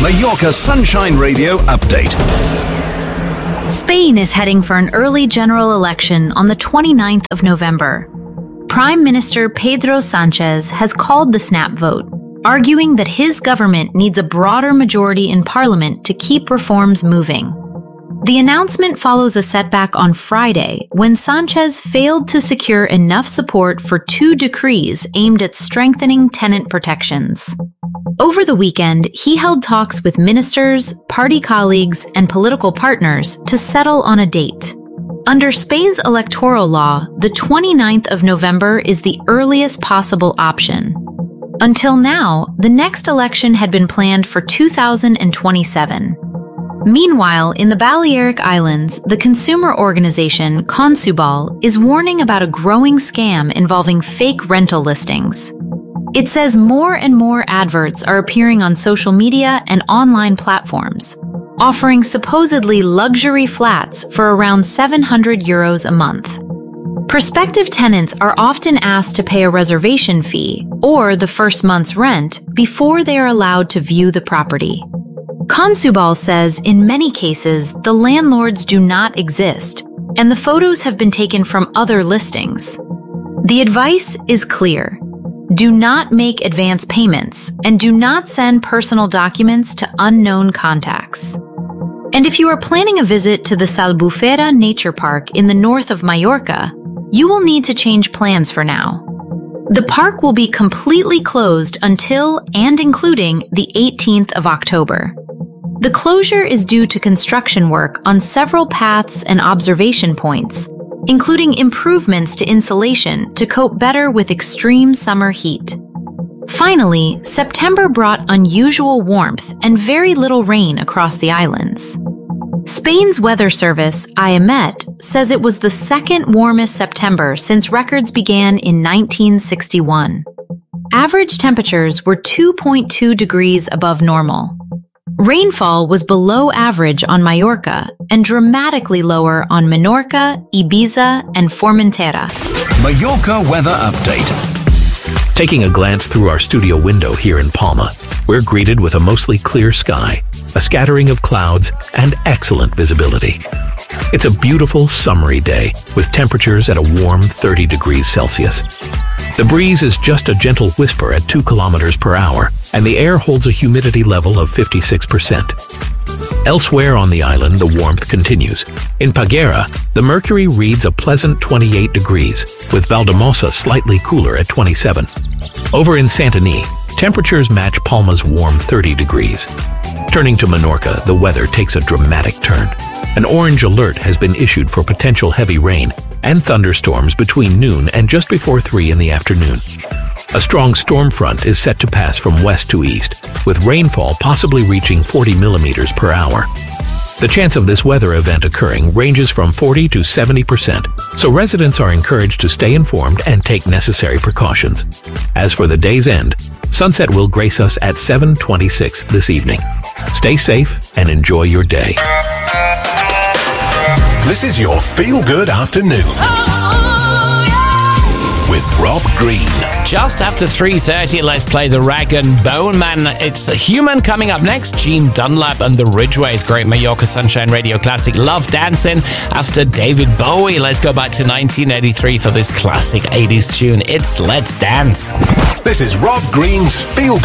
Mallorca Sunshine Radio update. Spain is heading for an early general election on the 29th of November. Prime Minister Pedro Sánchez has called the snap vote, arguing that his government needs a broader majority in parliament to keep reforms moving. The announcement follows a setback on Friday when Sánchez failed to secure enough support for 2 decrees aimed at strengthening tenant protections. Over the weekend, he held talks with ministers, party colleagues, and political partners to settle on a date. Under Spain's electoral law, the 29th of November is the earliest possible option. Until now, the next election had been planned for 2027. Meanwhile, in the Balearic Islands, the consumer organization Consubal is warning about a growing scam involving fake rental listings. It says more and more adverts are appearing on social media and online platforms, offering supposedly luxury flats for around €700 a month. Prospective tenants are often asked to pay a reservation fee or the first month's rent before they are allowed to view the property. Consubal says in many cases the landlords do not exist, and the photos have been taken from other listings. The advice is clear. Do not make advance payments, and do not send personal documents to unknown contacts. And if you are planning a visit to the Albufera Nature Park in the north of Mallorca, you will need to change plans for now. The park will be completely closed until and including the 18th of October. The closure is due to construction work on several paths and observation points, including improvements to insulation to cope better with extreme summer heat. Finally, September brought unusual warmth and very little rain across the islands. Spain's weather service, IEMET, says it was the second warmest September since records began in 1961. Average temperatures were 2.2 degrees above normal. Rainfall was below average on Mallorca and dramatically lower on Menorca, Ibiza, and Formentera. Mallorca weather update. Taking a glance through our studio window here in Palma, we're greeted with a mostly clear sky, a scattering of clouds, and excellent visibility. It's a beautiful, summery day with temperatures at a warm 30 degrees Celsius. The breeze is just a gentle whisper at 2 kilometers per hour, and the air holds a humidity level of 56%. Elsewhere on the island, the warmth continues. In Peguera, the mercury reads a pleasant 28 degrees, with Valdemosa slightly cooler at 27. Over in Santany, temperatures match Palma's warm 30 degrees. Turning to Menorca, the weather takes a dramatic turn. An orange alert has been issued for potential heavy rain and thunderstorms between noon and just before 3 in the afternoon. A strong storm front is set to pass from west to east, with rainfall possibly reaching 40 millimeters per hour. The chance of this weather event occurring ranges from 40 to 70%, so residents are encouraged to stay informed and take necessary precautions. As for the day's end, sunset will grace us at 7:26 this evening. Stay safe and enjoy your day. This is your feel-good afternoon. With Rob Green. Just after 3:30, let's play the Rag and Bone Man. It's the Human coming up next. Gene Dunlap and the Ridgeways. Great Mallorca Sunshine Radio classic Love Dancing. After David Bowie, let's go back to 1983 for this classic 80s tune. It's Let's Dance. This is Rob Green's Feel